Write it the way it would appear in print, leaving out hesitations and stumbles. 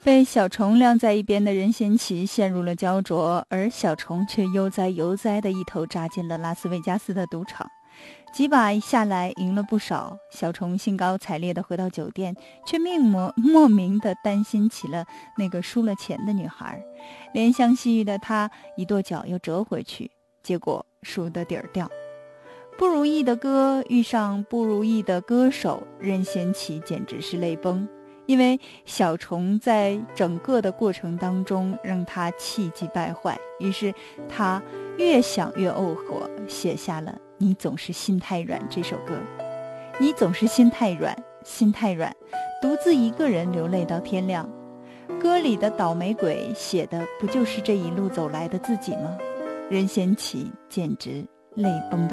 被小虫晾在一边的任贤齐陷入了焦灼，而小虫却悠哉悠哉地一头扎进了拉斯维加斯的赌场。几把下来赢了不少，小虫兴高采烈地回到酒店，却莫名地担心起了那个输了钱的女孩。怜香惜玉的他一跺脚又折回去，结果输得底儿掉。不如意的歌遇上不如意的歌手，任贤齐简直是泪崩。因为小虫在整个的过程当中让他气急败坏，于是他越想越怄火，写下了你总是心太软这首歌。你总是心太软，心太软，独自一个人流泪到天亮。歌里的倒霉鬼写的不就是这一路走来的自己吗？任贤齐简直泪崩的